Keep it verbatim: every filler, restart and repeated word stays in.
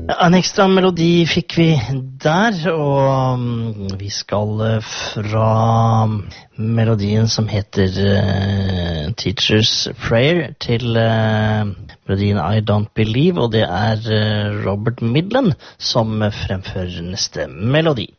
En ekstra melodi fikk vi der, og vi skal fra melodien som heter uh, Teacher's Prayer til uh, melodien I Don't Believe, og det er uh, Robert Midland som fremfører neste melodi.